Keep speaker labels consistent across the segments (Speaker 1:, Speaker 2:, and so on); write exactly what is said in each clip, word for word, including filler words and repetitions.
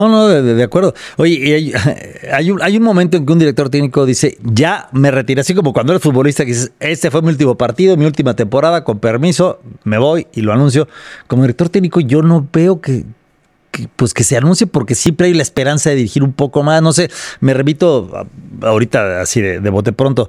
Speaker 1: No, no, de, de acuerdo. Oye, y hay, hay, un, hay un momento en que un director técnico dice, ya me retiré, así como cuando eres futbolista, que dices, este fue mi último partido, mi última temporada, con permiso, me voy y lo anuncio. Como director técnico yo no veo que, que pues que se anuncie, porque siempre hay la esperanza de dirigir un poco más. No sé, me remito a, ahorita así de, de bote pronto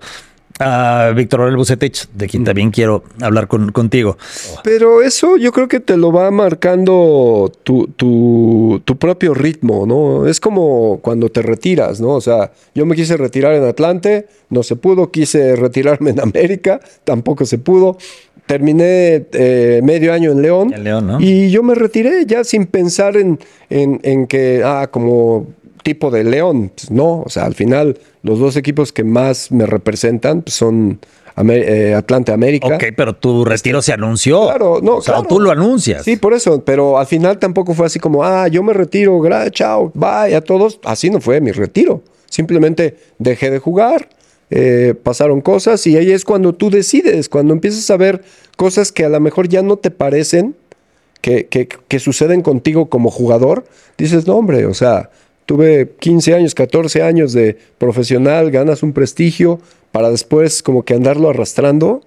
Speaker 1: a Víctor Manuel Bucetich, de quien también quiero hablar con, contigo.
Speaker 2: Pero eso yo creo que te lo va marcando tu, tu, tu propio ritmo, ¿no? Es como cuando te retiras, ¿no? O sea, yo me quise retirar en Atlante, no se pudo, quise retirarme en América, tampoco se pudo. Terminé eh, medio año en León,
Speaker 1: En León, ¿no?
Speaker 2: Y yo me retiré ya sin pensar en, en, en que, ah, como tipo de León. Pues no, o sea, al final los dos equipos que más me representan pues, son Amer- eh, Atlante América.
Speaker 1: Ok, pero tu retiro se anunció.
Speaker 2: Claro, no,
Speaker 1: o sea,
Speaker 2: claro.
Speaker 1: tú lo anuncias.
Speaker 2: Sí, por eso, pero al final tampoco fue así como, ah, yo me retiro, gra- chao, bye a todos. Así no fue mi retiro. Simplemente dejé de jugar, eh, pasaron cosas y ahí es cuando tú decides, cuando empiezas a ver cosas que a lo mejor ya no te parecen, que, que, que suceden contigo como jugador, dices, no, hombre, o sea, tuve quince años, catorce años de profesional, ganas un prestigio para después como que andarlo arrastrando.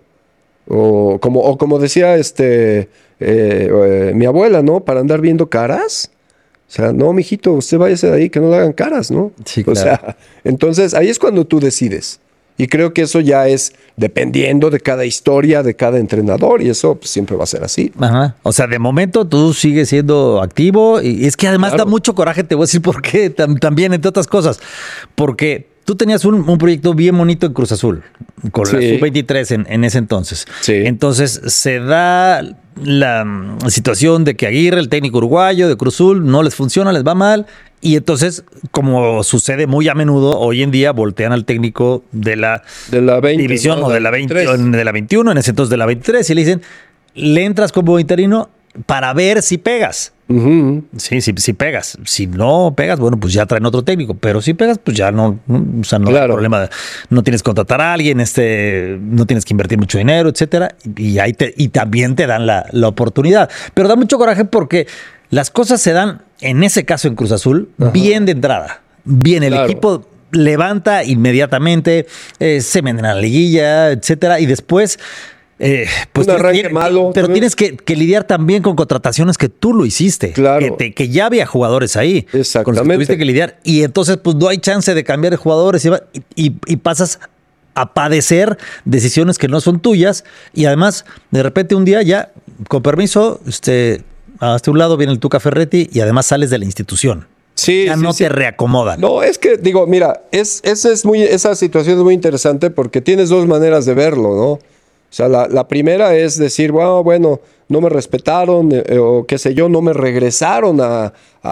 Speaker 2: O como, o como decía este, eh, eh, mi abuela, ¿no? Para andar viendo caras. O sea, no, mijito, usted váyase de ahí, que no le hagan caras, ¿no?
Speaker 1: Sí,
Speaker 2: O
Speaker 1: claro.
Speaker 2: sea, entonces ahí es cuando tú decides. Y creo que eso ya es dependiendo de cada historia, de cada entrenador, y eso pues, siempre va a ser así.
Speaker 1: Ajá. O sea, de momento tú sigues siendo activo y es que además
Speaker 2: Claro.
Speaker 1: da mucho coraje, te voy a decir por qué, tam- también entre otras cosas. Porque tú tenías un, un proyecto bien bonito en Cruz Azul, con la
Speaker 2: Sí.
Speaker 1: sub veintitrés en, en ese entonces.
Speaker 2: Sí.
Speaker 1: Entonces se da la mm, situación de que Aguirre, el técnico uruguayo de Cruz Azul, no les funciona, les va mal. Y entonces, como sucede muy a menudo, hoy en día voltean al técnico de la,
Speaker 2: De la veinte,
Speaker 1: división
Speaker 2: ¿no?
Speaker 1: o de la, veinte, de la veintiuno, en ese entonces de la veintitrés, y le dicen, le entras como interino para ver si pegas.
Speaker 2: Ujú.
Speaker 1: Sí, sí, sí pegas. Si no pegas, bueno, pues ya traen otro técnico. Pero si pegas, pues ya no, no, o sea, no
Speaker 2: Claro.
Speaker 1: hay problema. No tienes que contratar a alguien, este, no tienes que invertir mucho dinero, etcétera. Y ahí te, y también te dan la, la oportunidad. Pero da mucho coraje porque las cosas se dan, en ese caso en Cruz Azul,
Speaker 2: Ajá.
Speaker 1: bien de entrada. Bien, el
Speaker 2: Claro.
Speaker 1: equipo levanta inmediatamente, eh, se meten a la liguilla, etcétera. Y después. Eh, pues
Speaker 2: Un
Speaker 1: tienes-
Speaker 2: arranque
Speaker 1: tiene-
Speaker 2: malo,
Speaker 1: pero
Speaker 2: también.
Speaker 1: tienes que, que lidiar también con contrataciones que tú lo hiciste.
Speaker 2: Claro.
Speaker 1: Que, te- que ya había jugadores ahí. Con los que
Speaker 2: Exactamente.
Speaker 1: tuviste que lidiar. Y entonces, pues no hay chance de cambiar de jugadores y, va- y- y pasas a padecer decisiones que no son tuyas. Y además, de repente un día ya, con permiso, este, hasta un lado viene el Tuca Ferretti y además sales de la institución.
Speaker 2: Sí,
Speaker 1: Ya
Speaker 2: sí,
Speaker 1: no
Speaker 2: sí.
Speaker 1: te reacomodan.
Speaker 2: No, es que, digo, mira, es, esa, es muy, esa situación es muy interesante porque tienes dos maneras de verlo, ¿no? O sea, la, la primera es decir, bueno, bueno, no me respetaron eh, o qué sé yo, no me regresaron a,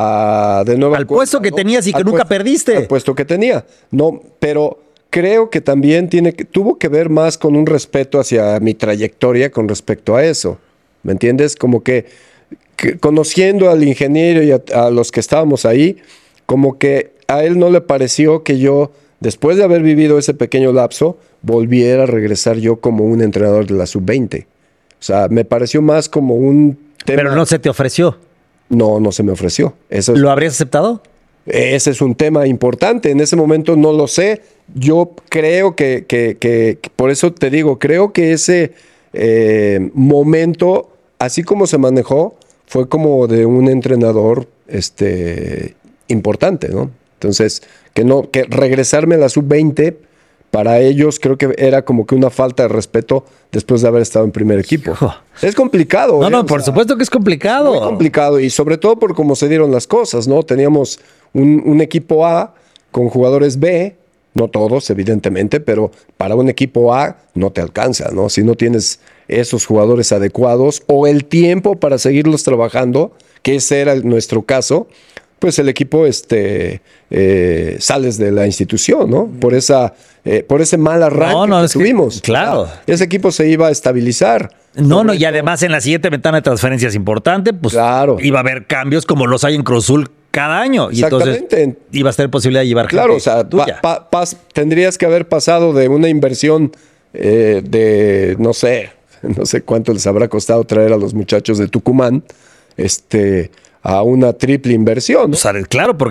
Speaker 2: a de nuevo
Speaker 1: Al puesto que tenías y que nunca perdiste.
Speaker 2: Al puesto que tenía. No, pero creo que también tiene que, tuvo que ver más con un respeto hacia mi trayectoria con respecto a eso. ¿Me entiendes? Como que, que conociendo al ingeniero y a, a los que estábamos ahí, como que a él no le pareció que yo, después de haber vivido ese pequeño lapso, volviera a regresar yo como un entrenador de la sub veinte. O sea, me pareció más como un tema.
Speaker 1: Pero no se te ofreció.
Speaker 2: No, no se me ofreció. Eso es,
Speaker 1: ¿Lo habrías aceptado?
Speaker 2: ese es un tema importante. En ese momento no lo sé. Yo creo que, que, que- que por eso te digo, creo que ese eh, momento, así como se manejó, fue como de un entrenador este, importante, ¿no? Entonces, que no, que regresarme a la sub veinte, para ellos creo que era como que una falta de respeto después de haber estado en primer equipo.
Speaker 1: Hijo.
Speaker 2: Es complicado.
Speaker 1: No,
Speaker 2: ¿eh?
Speaker 1: no,
Speaker 2: O
Speaker 1: por
Speaker 2: sea,
Speaker 1: supuesto que es complicado.
Speaker 2: muy complicado y sobre todo por cómo se dieron las cosas, ¿no? Teníamos un, un equipo A con jugadores B, no todos, evidentemente, pero para un equipo A no te alcanza, ¿no? Si no tienes esos jugadores adecuados o el tiempo para seguirlos trabajando, que ese era el- nuestro caso, pues el equipo este, eh, sales de la institución, ¿no? Por, esa, eh, por ese mal arranque
Speaker 1: No, no,
Speaker 2: que
Speaker 1: es que-
Speaker 2: tuvimos.
Speaker 1: claro.
Speaker 2: Ah, ese equipo se iba a estabilizar.
Speaker 1: No,
Speaker 2: Sobre
Speaker 1: no, y
Speaker 2: todo-
Speaker 1: además en la siguiente ventana de transferencias importante, pues
Speaker 2: Claro.
Speaker 1: iba a haber cambios como los hay en Cruz Azul cada año. Y entonces
Speaker 2: Exactamente.
Speaker 1: ibas a tener posibilidad de llevar
Speaker 2: Claro, o
Speaker 1: gente
Speaker 2: sea,
Speaker 1: tuya.
Speaker 2: pa- pa- pas- tendrías que haber pasado de una inversión eh, de, no sé, no sé cuánto les habrá costado traer a los muchachos de Tucumán, este, a una triple inversión, ¿no?
Speaker 1: O sea, claro, porque